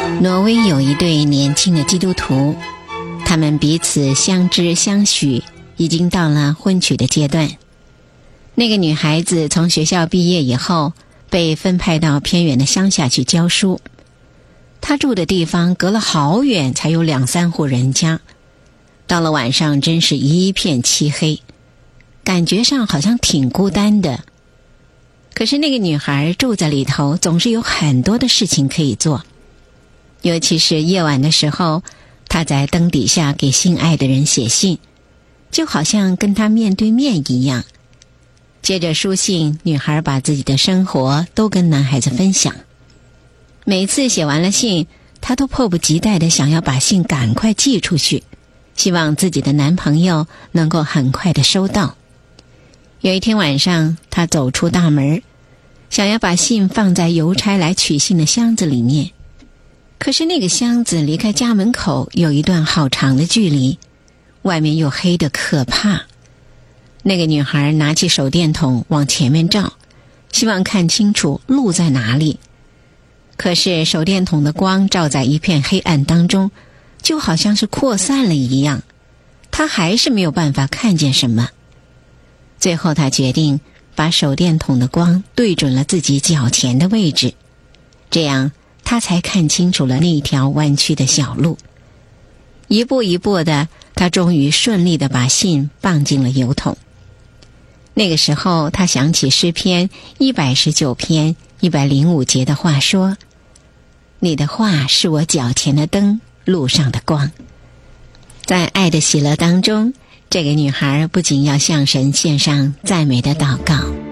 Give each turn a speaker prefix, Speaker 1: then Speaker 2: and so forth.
Speaker 1: 挪威有一对年轻的基督徒，他们彼此相知相许，已经到了婚娶的阶段。那个女孩子从学校毕业以后，被分派到偏远的乡下去教书。她住的地方隔了好远，才有2-3户人家。到了晚上，真是一片漆黑，感觉上好像挺孤单的。可是那个女孩住在里头，总是有很多的事情可以做。尤其是夜晚的时候，她在灯底下给心爱的人写信，就好像跟他面对面一样。接着书信，女孩把自己的生活都跟男孩子分享。每次写完了信，她都迫不及待地想要把信赶快寄出去，希望自己的男朋友能够很快地收到。有一天晚上，她走出大门，想要把信放在邮差来取信的箱子里面。可是那个箱子离开家门口有一段好长的距离，外面又黑得可怕。那个女孩拿起手电筒往前面照，希望看清楚路在哪里。可是手电筒的光照在一片黑暗当中，就好像是扩散了一样，她还是没有办法看见什么。最后她决定把手电筒的光对准了自己脚前的位置，这样她才看清楚了那一条弯曲的小路。一步一步的，她终于顺利地把信放进了邮筒。那个时候，她想起诗篇119篇105节的话说：你的话是我脚前的灯，路上的光。在爱的喜乐当中，这个女孩不仅要向神献上赞美的祷告，